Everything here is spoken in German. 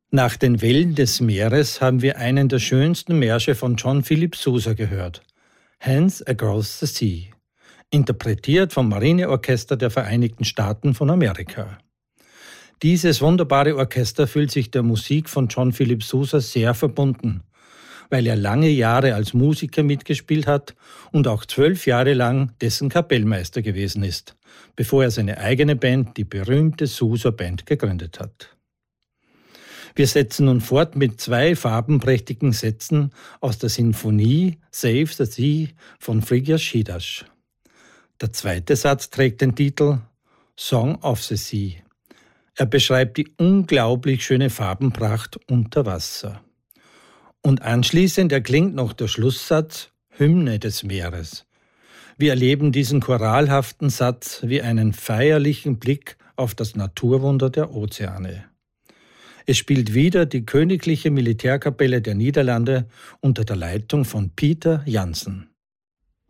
Nach den Wellen des Meeres haben wir einen der schönsten Märsche von John Philip Sousa gehört. Hands Across the Sea, interpretiert vom Marineorchester der Vereinigten Staaten von Amerika. Dieses wunderbare Orchester fühlt sich der Musik von John Philip Sousa sehr verbunden, weil er lange Jahre als Musiker mitgespielt hat und auch 12 Jahre lang dessen Kapellmeister gewesen ist, bevor er seine eigene Band, die berühmte Sousa Band, gegründet hat. Wir setzen nun fort mit 2 farbenprächtigen Sätzen aus der Sinfonie Save the Sea von Phrygia Shidash. Der zweite Satz trägt den Titel Song of the Sea. Er beschreibt die unglaublich schöne Farbenpracht unter Wasser. Und anschließend erklingt noch der Schlusssatz Hymne des Meeres. Wir erleben diesen choralhaften Satz wie einen feierlichen Blick auf das Naturwunder der Ozeane. Es spielt wieder die Königliche Militärkapelle der Niederlande unter der Leitung von Pieter Janssen.